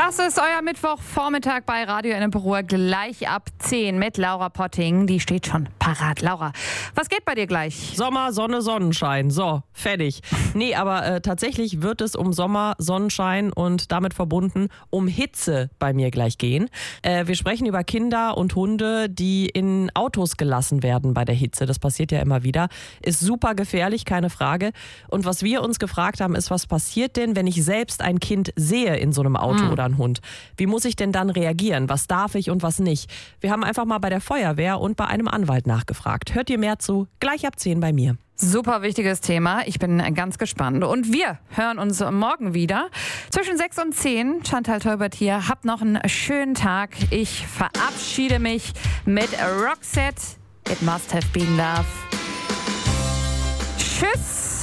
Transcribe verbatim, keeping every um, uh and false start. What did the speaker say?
Das ist euer Mittwochvormittag bei Radio Enneperuhr, gleich ab zehn mit Laura Potting. Die steht schon parat. Laura, was geht bei dir gleich? Sommer, Sonne, Sonnenschein. So, fertig. Nee, aber äh, tatsächlich wird es um Sommer, Sonnenschein und damit verbunden um Hitze bei mir gleich gehen. Äh, wir sprechen über Kinder und Hunde, die in Autos gelassen werden bei der Hitze. Das passiert ja immer wieder. Ist super gefährlich, keine Frage. Und was wir uns gefragt haben, ist, was passiert denn, wenn ich selbst ein Kind sehe in so einem Auto mhm. oder ein Hund? Wie muss ich denn dann reagieren? Was darf ich und was nicht? Wir haben einfach mal bei der Feuerwehr und bei einem Anwalt nachgefragt. Hört ihr mehr zu? Gleich ab zehn bei mir. Super wichtiges Thema. Ich bin ganz gespannt. Und wir hören uns morgen wieder. Zwischen sechs und zehn. Chantal Teubert hier. Habt noch einen schönen Tag. Ich verabschiede mich mit Roxette. It must have been love. Tschüss.